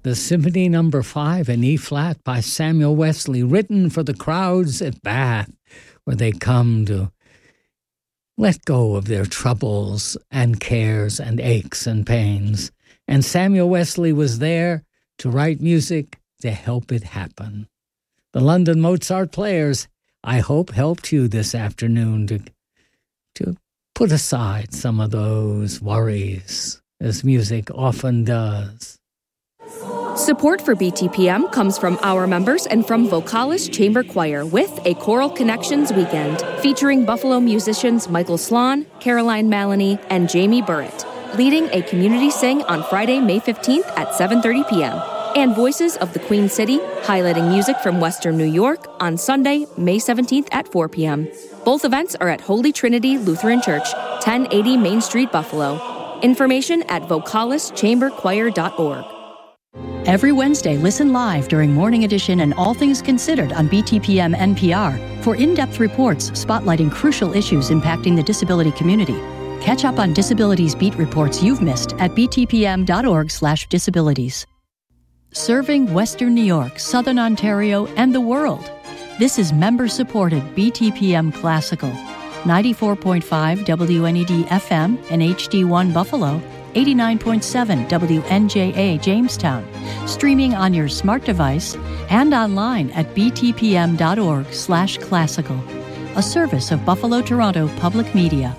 the Symphony No. 5 in E-flat by Samuel Wesley, written for the crowds at Bath, where they come to let go of their troubles and cares and aches and pains. And Samuel Wesley was there to write music to help it happen. The London Mozart Players, I hope, helped you this afternoon to put aside some of those worries, as music often does. Support for BTPM comes from our members and from Vocalis Chamber Choir with a Choral Connections weekend featuring Buffalo musicians Michael Slon, Caroline Maloney, and Jamie Burritt, leading a community sing on Friday, May 15th at 7:30 p.m. And Voices of the Queen City, highlighting music from Western New York on Sunday, May 17th at 4 p.m. Both events are at Holy Trinity Lutheran Church, 1080 Main Street, Buffalo. Information at vocalischamberchoir.org. Every Wednesday, listen live during Morning Edition and All Things Considered on BTPM NPR for in-depth reports spotlighting crucial issues impacting the disability community. Catch up on disabilities beat reports you've missed at btpm.org/disabilities. Serving Western New York, Southern Ontario, and the world. This is member-supported BTPM Classical, 94.5 WNED FM and HD1 Buffalo, 89.7 WNJA Jamestown, streaming on your smart device and online at btpm.org/classical, a service of Buffalo Toronto Public Media.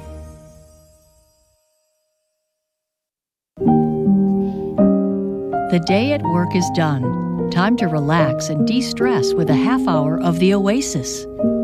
The day at work is done. Time to relax and de-stress with a half hour of The Oasis.